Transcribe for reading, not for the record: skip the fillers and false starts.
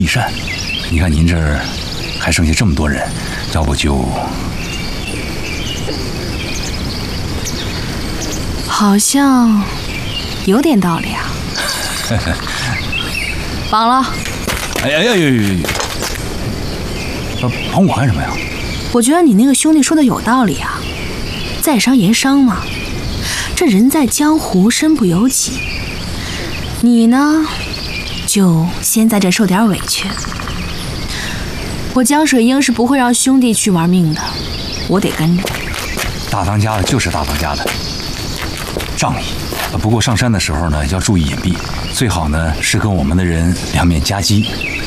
益善。你看您这儿还剩下这么多人，要不就…… 好像有点道理啊。绑了。 哎呀呀呀呀！绑我干什么呀？ 我觉得你那个兄弟说的有道理啊，在商言商嘛。这人在江湖，身不由己。你呢，就先在这受点委屈。我江水英是不会让兄弟去玩命的，我得跟着。 大当家的就是大当家的，仗义。不过上山的时候呢，要注意隐蔽，最好呢是跟我们的人两面夹击，